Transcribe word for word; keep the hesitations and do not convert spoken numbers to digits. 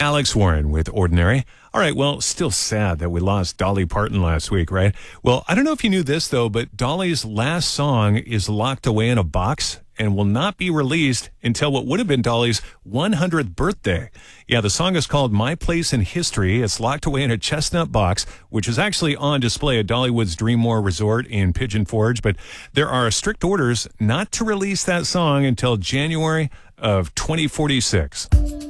Alex Warren with Ordinary. All right, well, still sad that we lost Dolly Parton last week, right? Well, I don't know if you knew this, though, but Dolly's last song is locked away in a box and will not be released until what would have been Dolly's one hundredth birthday. Yeah, the song is called My Place in History. It's locked away in a chestnut box, which is actually on display at Dollywood's Dreammore Resort in Pigeon Forge. But there are strict orders not to release that song until January of twenty forty-six.